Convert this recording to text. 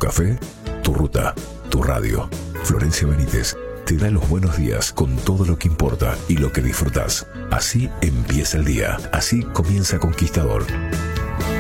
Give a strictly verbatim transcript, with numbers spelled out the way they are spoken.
café, tu ruta, tu radio. Florencia Benítez te da los buenos días con todo lo que importa y lo que disfrutás. Así empieza el día. Así comienza Conquistador.